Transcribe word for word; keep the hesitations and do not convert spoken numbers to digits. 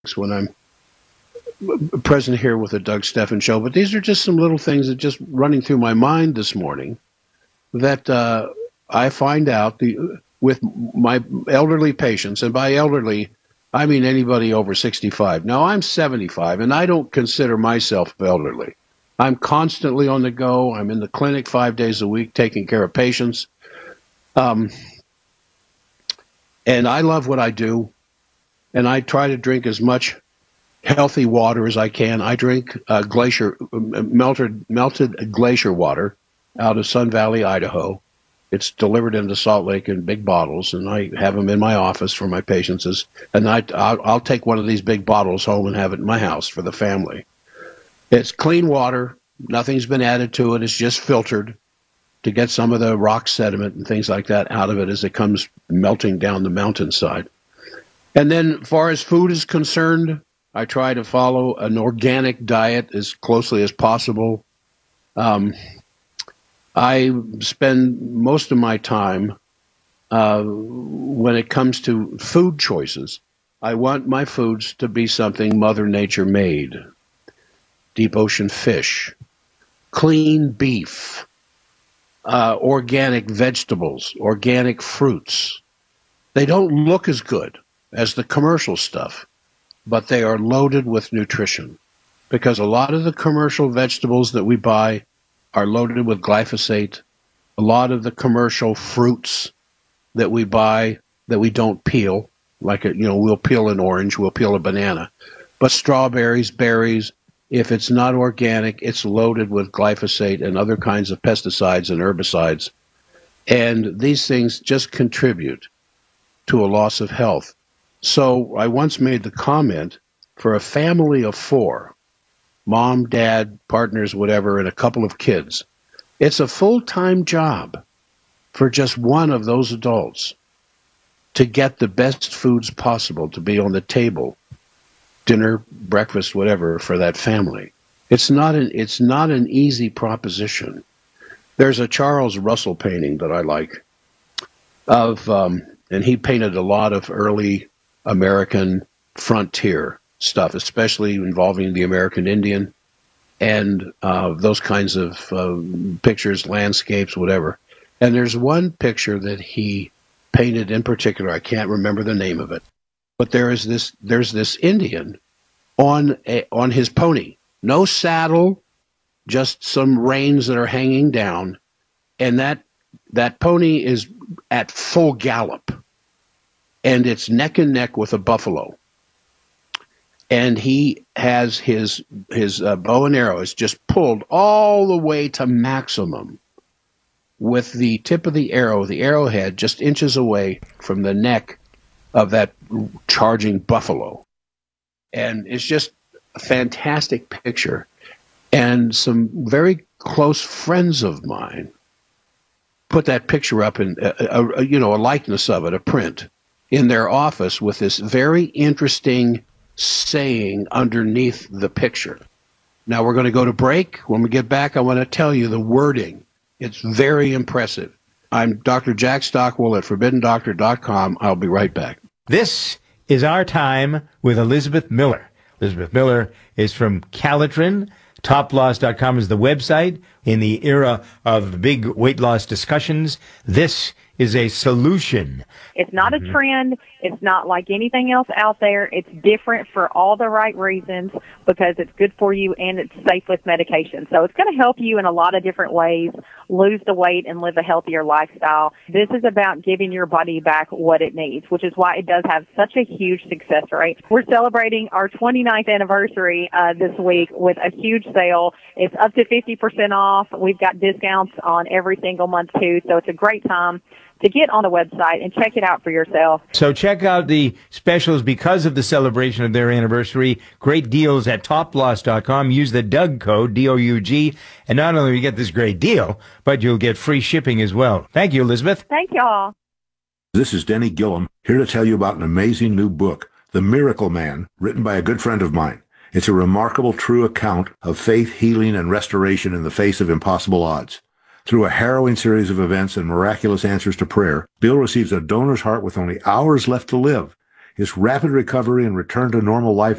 when I'm present here with the Doug Steffen Show. But these are just some little things that just running through my mind this morning that uh, I find out the, with my elderly patients, and by elderly, I mean anybody over sixty-five. Now, I'm seventy-five, and I don't consider myself elderly. I'm constantly on the go. I'm in the clinic five days a week taking care of patients. Um, and I love what I do, and I try to drink as much healthy water as I can. I drink uh, glacier melted melted glacier water out of Sun Valley, Idaho. It's delivered into Salt Lake in big bottles, and I have them in my office for my patients. As, and I, I'll, I'll take one of these big bottles home and have it in my house for the family. It's clean water. Nothing's been added to it. It's just filtered to get some of the rock sediment and things like that out of it as it comes melting down the mountainside. And then as far as food is concerned, I try to follow an organic diet as closely as possible. Um, I spend most of my time uh, when it comes to food choices. I want my foods to be something Mother Nature made. Deep ocean fish, clean beef, uh, organic vegetables, organic fruits. They don't look as good as the commercial stuff, but they are loaded with nutrition, because a lot of the commercial vegetables that we buy are loaded with glyphosate. A lot of the commercial fruits that we buy that we don't peel, like, a, you know, we'll peel an orange, we'll peel a banana, but strawberries, berries, if it's not organic, it's loaded with glyphosate and other kinds of pesticides and herbicides. And these things just contribute to a loss of health. So I once made the comment, for a family of four, mom, dad, partners, whatever, and a couple of kids, it's a full-time job for just one of those adults to get the best foods possible to be on the table, dinner, breakfast, whatever, for that family. It's not an, it's not an easy proposition. There's a Charles Russell painting that I like of, um, and he painted a lot of early American frontier stuff, especially involving the American Indian and uh, those kinds of uh, pictures, landscapes, whatever. And there's one picture that he painted in particular. I can't remember the name of it, but there is this. There's this Indian on a, on his pony, no saddle, just some reins that are hanging down, and that that pony is at full gallop, and it's neck and neck with a buffalo. And he has his his uh, bow and arrow is just pulled all the way to maximum, with the tip of the arrow, the arrowhead, just inches away from the neck of that charging buffalo. And it's just a fantastic picture. And some very close friends of mine put that picture up in, a, a, you know, a likeness of it, a print, in their office with this very interesting saying underneath the picture. Now we're going to go to break. When we get back, I want to tell you the wording. It's very impressive. I'm Doctor Jack Stockwell at forbidden doctor dot com. I'll be right back. This is Our Time with Elizabeth Miller. Elizabeth Miller is from Calitrin. top loss dot com is the website. In the era of big weight loss discussions, this is a solution. It's not a trend. It's not like anything else out there. It's different for all the right reasons, because it's good for you and it's safe with medication. So it's going to help you in a lot of different ways lose the weight and live a healthier lifestyle. This is about giving your body back what it needs, which is why it does have such a huge success rate. We're celebrating our twenty-ninth anniversary uh, this week with a huge sale. It's up to fifty percent off. We've got discounts on every single month, too, so it's a great time to get on the website and check it out for yourself. So check out the specials because of the celebration of their anniversary. Great deals at top loss dot com. Use the Doug code, D O U G, and not only will you get this great deal, but you'll get free shipping as well. Thank you, Elizabeth. Thank y'all. This is Denny Gillum, here to tell you about an amazing new book, The Miracle Man, written by a good friend of mine. It's a remarkable, true account of faith, healing, and restoration in the face of impossible odds. Through a harrowing series of events and miraculous answers to prayer, Bill receives a donor's heart with only hours left to live. His rapid recovery and return to normal life